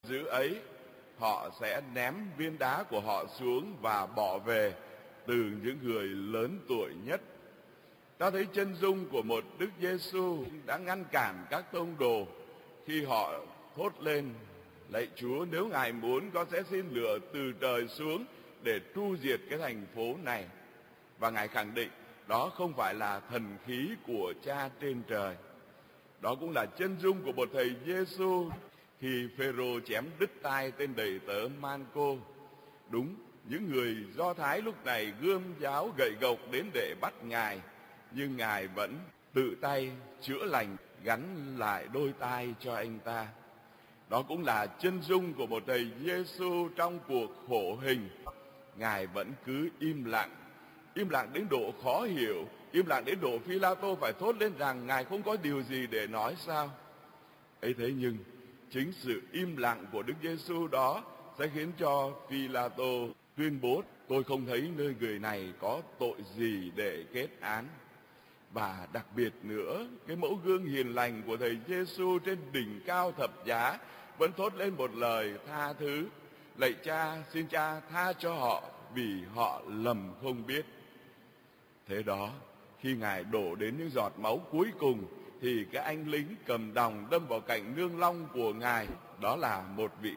dữ ấy, họ sẽ ném viên đá của họ xuống và bỏ về, từ những người lớn tuổi nhất. Ta thấy chân dung của một Đức Giêsu đã ngăn cản các tông đồ khi họ thốt lên: lạy Chúa, nếu Ngài muốn, con sẽ xin lửa từ trời xuống để tru diệt cái thành phố này. Và Ngài khẳng định đó không phải là thần khí của Cha trên trời. Đó cũng là chân dung của một thầy Giêsu khi Phêrô chém đứt tai tên đầy tớ Man-cô. Đúng, những người Do Thái lúc này gươm giáo gậy gộc đến để bắt Ngài, nhưng Ngài vẫn tự tay chữa lành, gắn lại đôi tai cho anh ta. Đó cũng là chân dung của một thầy Giêsu trong cuộc khổ hình. Ngài vẫn cứ im lặng đến độ khó hiểu, im lặng đến độ Phi-la-tô phải thốt lên rằng Ngài không có điều gì để nói sao. ấy thế nhưng chính sự im lặng của Đức Giêsu đó sẽ khiến cho Phi-la-tô tuyên bố: tôi không thấy nơi người này có tội gì để kết án. Và đặc biệt nữa, cái mẫu gương hiền lành của thầy Giêsu trên đỉnh cao thập giá vẫn thốt lên một lời tha thứ: lạy Cha, xin Cha tha cho họ vì họ lầm không biết. Thế đó, khi Ngài đổ đến những giọt máu cuối cùng, thì cái anh lính cầm đòng đâm vào cạnh nương long của Ngài, đó là một vị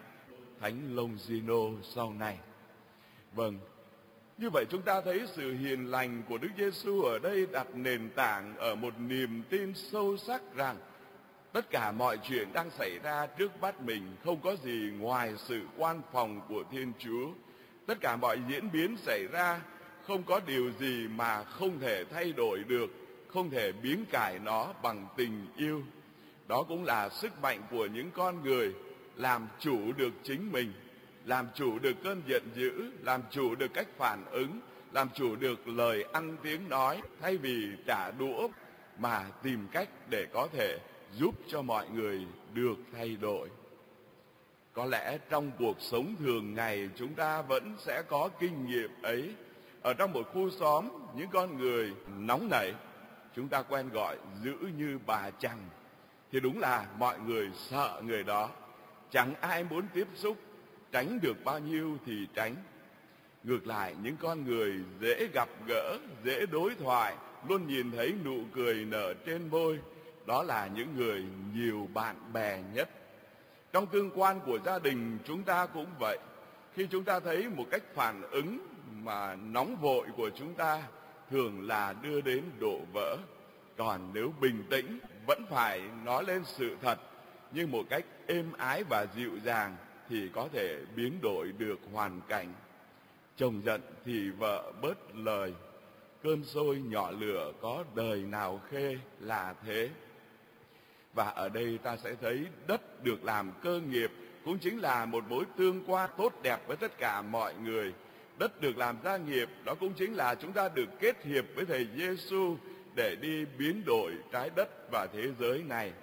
Thánh Longino sau này. Vâng, như vậy chúng ta thấy sự hiền lành của Đức Giêsu ở đây đặt nền tảng ở một niềm tin sâu sắc rằng tất cả mọi chuyện đang xảy ra trước mắt mình không có gì ngoài sự quan phòng của Thiên Chúa. Tất cả mọi diễn biến xảy ra không có điều gì mà không thể thay đổi được, không thể biến cải nó bằng tình yêu. Đó cũng là sức mạnh của những con người làm chủ được chính mình, làm chủ được cơn giận dữ, làm chủ được cách phản ứng, làm chủ được lời ăn tiếng nói, thay vì trả đũa mà tìm cách để có thể giúp cho mọi người được thay đổi. Có lẽ trong cuộc sống thường ngày chúng ta vẫn sẽ có kinh nghiệm ấy. Ở trong một khu xóm, những con người nóng nảy, chúng ta quen gọi dữ như bà Chằng, thì đúng là mọi người sợ người đó, chẳng ai muốn tiếp xúc, tránh được bao nhiêu thì tránh. Ngược lại, những con người dễ gặp gỡ, dễ đối thoại, luôn nhìn thấy nụ cười nở trên môi, đó là những người nhiều bạn bè nhất. Trong tương quan của gia đình chúng ta cũng vậy. Khi chúng ta thấy một cách phản ứng mà nóng vội của chúng ta thường là đưa đến đổ vỡ. Còn nếu bình tĩnh, vẫn phải nói lên sự thật, nhưng một cách êm ái và dịu dàng, thì có thể biến đổi được hoàn cảnh. Chồng giận thì vợ bớt lời, cơm sôi nhỏ lửa có đời nào khê, là thế. Và ở đây ta sẽ thấy đất được làm cơ nghiệp cũng chính là một mối tương quan tốt đẹp với tất cả mọi người. Đất được làm gia nghiệp, đó cũng chính là chúng ta được kết hiệp với thầy Giêsu để đi biến đổi trái đất và thế giới này.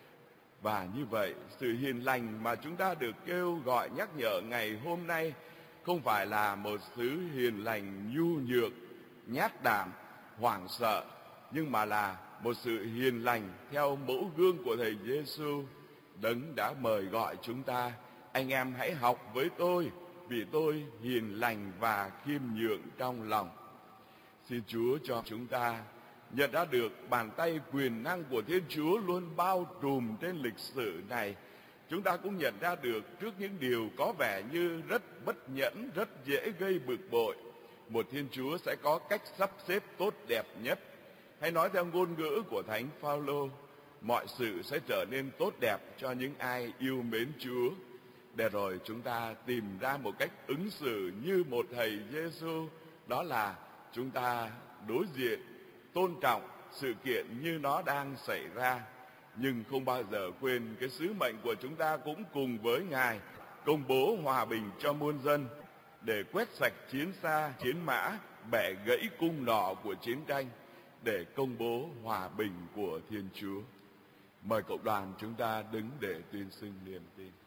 Và như vậy, sự hiền lành mà chúng ta được kêu gọi nhắc nhở ngày hôm nay không phải là một sự hiền lành nhu nhược, nhát đảm, hoảng sợ, nhưng mà là một sự hiền lành theo mẫu gương của thầy Giêsu, Đấng đã mời gọi chúng ta: anh em hãy học với tôi, vì tôi hiền lành và khiêm nhường trong lòng. Xin Chúa cho chúng ta nhận ra được bàn tay quyền năng của Thiên Chúa luôn bao trùm trên lịch sử này. Chúng ta cũng nhận ra được trước những điều có vẻ như rất bất nhẫn, rất dễ gây bực bội, một Thiên Chúa sẽ có cách sắp xếp tốt đẹp nhất. Hay nói theo ngôn ngữ của Thánh Phaolô, mọi sự sẽ trở nên tốt đẹp cho những ai yêu mến Chúa. Để rồi chúng ta tìm ra một cách ứng xử như một thầy Giêsu, đó là chúng ta đối diện, tôn trọng sự kiện như nó đang xảy ra, nhưng không bao giờ quên cái sứ mệnh của chúng ta cũng cùng với Ngài công bố hòa bình cho muôn dân, để quét sạch chiến xa, chiến mã, bẻ gãy cung nỏ của chiến tranh, để công bố hòa bình của Thiên Chúa. Mời cộng đoàn chúng ta đứng để tuyên xưng niềm tin.